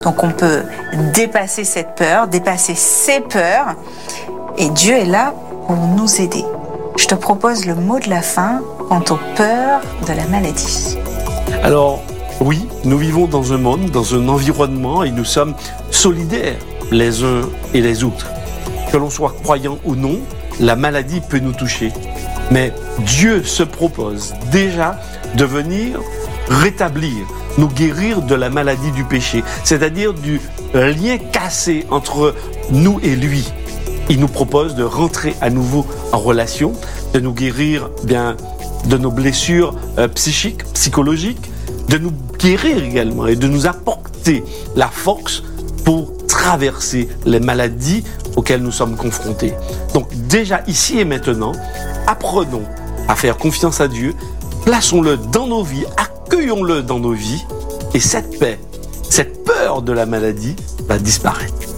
Donc on peut dépasser cette peur, dépasser ces peurs, et Dieu est là pour nous aider. Je te propose le mot de la fin quant aux peurs de la maladie. Alors, oui, nous vivons dans un monde, dans un environnement, et nous sommes solidaires les uns et les autres. Que l'on soit croyant ou non, la maladie peut nous toucher. Mais Dieu se propose déjà de venir rétablir, nous guérir de la maladie du péché, c'est-à-dire du lien cassé entre nous et lui. Il nous propose de rentrer à nouveau en relation, de nous guérir de nos blessures psychiques, psychologiques, de nous guérir également et de nous apporter la force pour traverser les maladies auxquelles nous sommes confrontés. Donc déjà ici et maintenant, apprenons à faire confiance à Dieu, plaçons-le dans nos vies, accueillons-le dans nos vies, et cette paix, cette peur de la maladie va disparaître.